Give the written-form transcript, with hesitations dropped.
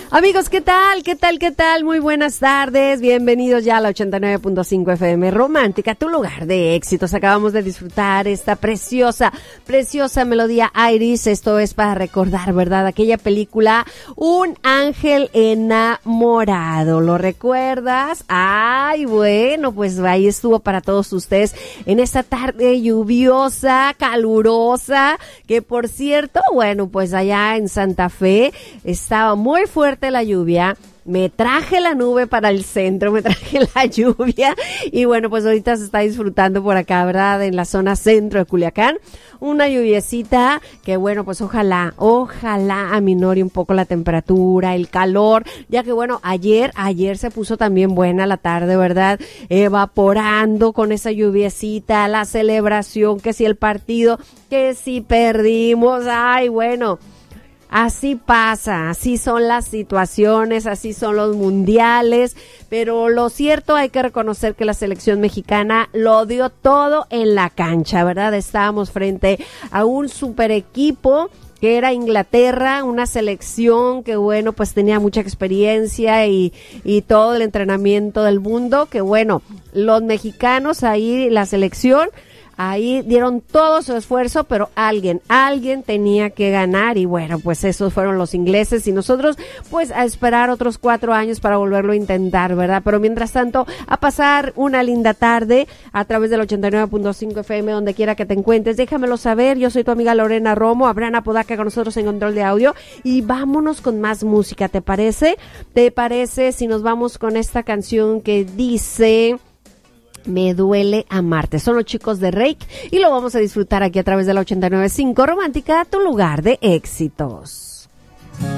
Amigos, ¿qué tal? ¿Qué tal? ¿Qué tal? Muy buenas tardes. Bienvenidos ya a la 89.5 FM Romántica, tu lugar de éxitos. Acabamos de disfrutar esta preciosa melodía Iris. Esto es para recordar, ¿verdad? Aquella película, Un ángel enamorado. ¿Lo recuerdas? Ay, bueno, pues ahí estuvo para todos ustedes en esta tarde lluviosa, calurosa, que por cierto, bueno, pues allá en Santa Fe estaba muy fuerte la lluvia. Me traje la nube para el centro, me traje la lluvia y bueno, pues ahorita se está disfrutando por acá, ¿verdad? En la zona centro de Culiacán, una lluviecita que bueno, pues ojalá aminore un poco la temperatura, el calor, ya que bueno, ayer se puso también buena la tarde, ¿verdad? Evaporando con esa lluviecita, la celebración, que si el partido, que si perdimos, ay, bueno. Así pasa, así son las situaciones, así son los mundiales, pero lo cierto hay que reconocer que la selección mexicana lo dio todo en la cancha, ¿verdad? Estábamos frente a un super equipo que era Inglaterra, una selección que bueno, pues tenía mucha experiencia y todo el entrenamiento del mundo, que bueno, los mexicanos ahí, la selección, ahí dieron todo su esfuerzo, pero alguien tenía que ganar y bueno, pues esos fueron los ingleses y nosotros pues a esperar otros 4 años para volverlo a intentar, ¿verdad? Pero mientras tanto, a pasar una linda tarde a través del 89.5 FM, donde quiera que te encuentres, déjamelo saber. Yo soy tu amiga Lorena Romo, Abraham Apodaca con nosotros en control de audio y vámonos con más música, ¿te parece? ¿Te parece si nos vamos con esta canción que dice... Me duele amarte? Son los chicos de Rake y lo vamos a disfrutar aquí a través de la 89.5 Romántica, tu lugar de éxitos.